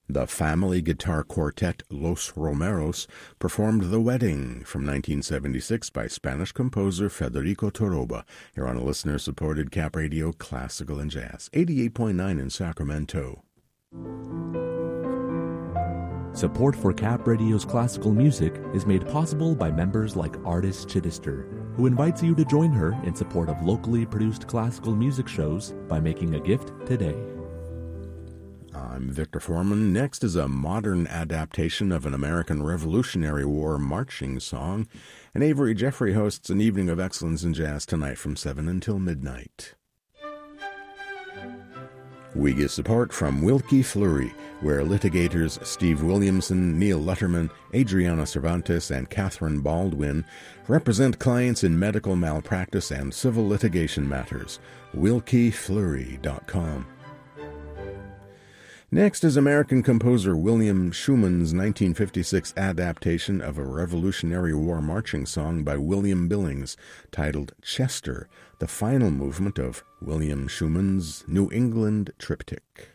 The family guitar quartet Los Romeros performed The Wedding from 1976 by Spanish composer Federico Toroba, here on a listener-supported Cap Radio Classical and Jazz, 88.9 in Sacramento. Support for Cap Radio's classical music is made possible by members like Artis Chittister, who invites you to join her in support of locally produced classical music shows by making a gift today. I'm Victor Foreman. Next is a modern adaptation of an American Revolutionary War marching song, and Avery Jeffrey hosts an evening of excellence in jazz tonight from 7 until midnight. We get support from Wilkie Fleury, where litigators Steve Williamson, Neil Lutterman, Adriana Cervantes, and Catherine Baldwin represent clients in medical malpractice and civil litigation matters. WilkieFleury.com. Next is American composer William Schumann's 1956 adaptation of a Revolutionary War marching song by William Billings, titled Chester, the final movement of William Schumann's New England Triptych.